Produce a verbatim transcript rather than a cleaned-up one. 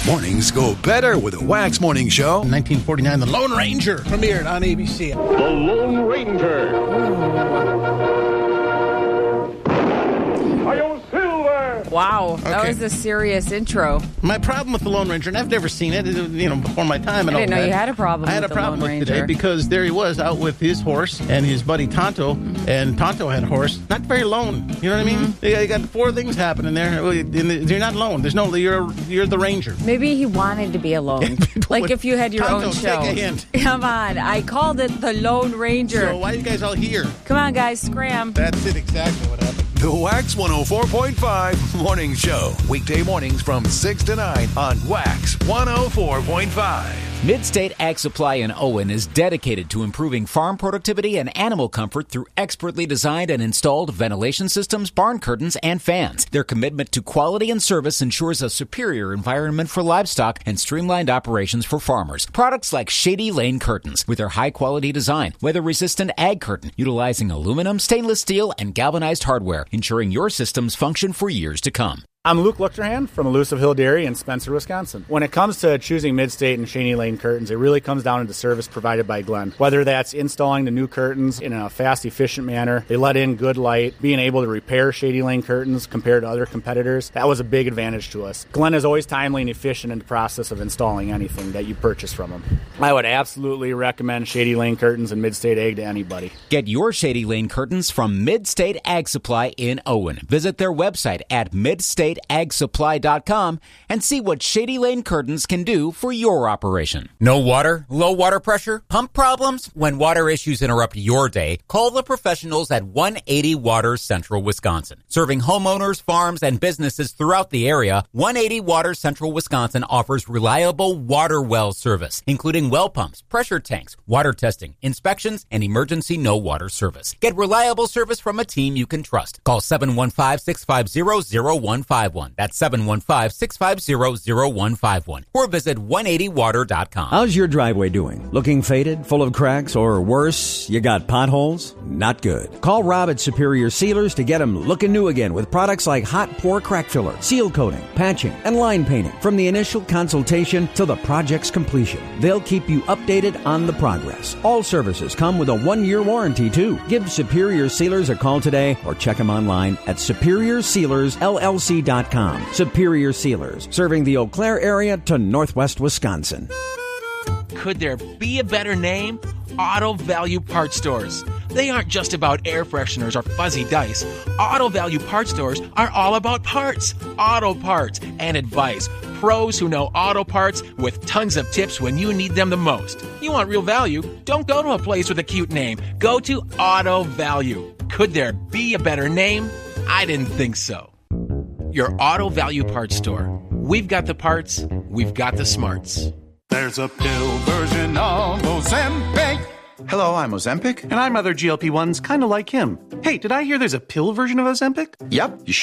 Mornings go better with a Wax Morning Show. In nineteen forty-nine, The Lone Ranger premiered on A B C. The Lone Ranger. Are Silver? Wow, that Okay. was a serious intro. My problem with The Lone Ranger, and I've never seen it, you know, before my time. And I didn't all know that. you had a problem I had with a The problem Lone with today Ranger. because there he was out with his horse and his buddy Tonto, Mm-hmm. and Tonto had a horse. Not very lone. You know what I mean? Mm-hmm. You got four things happening there. Well, You're not alone. There's no. You're you're the ranger. Maybe he wanted to be alone. Like if you had your Tonto, own show. take a hint. Come on, I called it The Lone Ranger. So why are you guys all here? Come on, guys, scram. That's it exactly what happened. The Wax one oh four point five Morning Show. Weekday mornings from six to nine on Wax one oh four point five. Midstate Ag Supply in Owen is dedicated to improving farm productivity and animal comfort through expertly designed and installed ventilation systems, barn curtains, and fans. Their commitment to quality and service ensures a superior environment for livestock and streamlined operations for farmers. Products like Shady Lane Curtains with their high-quality design, weather-resistant ag curtain utilizing aluminum, stainless steel, and galvanized hardware, ensuring your systems function for years to come. I'm Luke Luchterhand from Elusive Hill Dairy in Spencer, Wisconsin. When it comes to choosing Midstate and Shady Lane curtains, it really comes down to the service provided by Glenn. Whether that's installing the new curtains in a fast, efficient manner, they let in good light, being able to repair Shady Lane curtains compared to other competitors, that was a big advantage to us. Glenn is always timely and efficient in the process of installing anything that you purchase from him. I would absolutely recommend Shady Lane curtains and Midstate Ag to anybody. Get your Shady Lane curtains from Midstate Ag Supply in Owen. Visit their website at midstate ag supply dot com and see what Shady Lane curtains can do for your operation. No water? Low water pressure? Pump problems? When water issues interrupt your day, call the professionals at one eighty Water Central Wisconsin. Serving homeowners, farms, and businesses throughout the area, one eighty Water Central Wisconsin offers reliable water well service, including well pumps, pressure tanks, water testing, inspections, and emergency no water service. Get reliable service from a team you can trust. Call seven one five, six five zero, zero one five one. That's seven one five, six five zero, zero one five one. Or visit one eighty water dot com. How's your driveway doing? Looking faded, full of cracks, or worse, you got potholes? Not good. Call Rob at Superior Sealers to get them looking new again with products like hot pour crack filler, seal coating, patching, and line painting. From the initial consultation to the project's completion, they'll keep you updated on the progress. All services come with a one-year warranty, too. Give Superior Sealers a call today or check them online at superior sealers l l c dot com. Superior Sealers, serving the Eau Claire area to northwest Wisconsin. Could there be a better name? Auto Value Parts Stores. They aren't just about air fresheners or fuzzy dice. Auto Value Parts Stores are all about parts, auto parts, and advice. Pros who know auto parts with tons of tips when you need them the most. You want real value? Don't go to a place with a cute name. Go to Auto Value. Could there be a better name? I didn't think so. Your Auto Value Parts Store. We've got the parts, we've got the smarts. There's a pill version of Ozempic. Hello, I'm Ozempic. And I'm other G L P ones kind of like him. Hey, did I hear there's a pill version of Ozempic? Yep, you